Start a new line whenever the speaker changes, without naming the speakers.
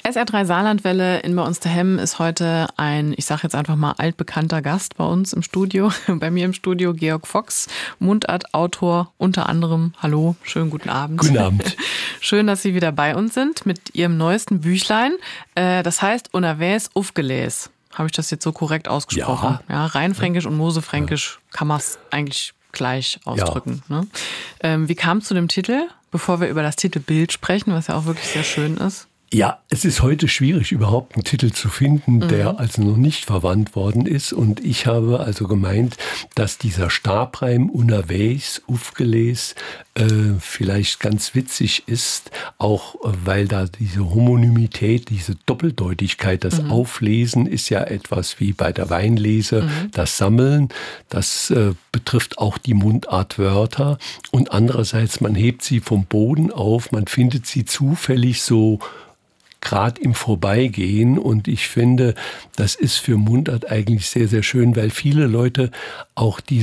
SR3 Saarlandwelle in Bei uns daheim ist heute ein, ich sage jetzt einfach mal, altbekannter Gast bei uns im Studio. Bei mir im Studio Georg Fox, Mundartautor unter anderem. Hallo, schönen guten Abend.
Guten Abend.
Schön, dass Sie wieder bei uns sind mit Ihrem neuesten Büchlein. Das heißt Unerwäs Ufgeles. Habe ich das jetzt so korrekt ausgesprochen? Ja, Rheinfränkisch und Mosefränkisch kann man es eigentlich gleich ausdrücken.
Ja.
Ne? Wie kam es zu dem Titel? Bevor wir über das Titelbild sprechen, was ja auch wirklich sehr schön ist.
Ja, es ist heute schwierig, überhaupt einen Titel zu finden, der also noch nicht verwandt worden ist. Und ich habe also gemeint, dass dieser Stabreim Unerwäs, Ufgeles vielleicht ganz witzig ist, auch weil da diese Homonymität, diese Doppeldeutigkeit, das Auflesen ist ja etwas wie bei der Weinlese, das Sammeln, das betrifft auch die Mundartwörter. Und andererseits, man hebt sie vom Boden auf, man findet sie zufällig so gerade im Vorbeigehen, und ich finde, das ist für Mundart eigentlich sehr, sehr schön, weil viele Leute auch